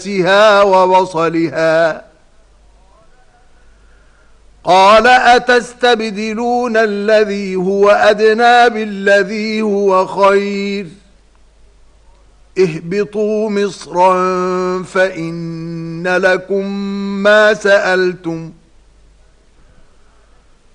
وبصلها. قال أتستبدلون الذي هو أدنى بالذي هو خير اهبطوا مصرا فإن لكم ما سألتم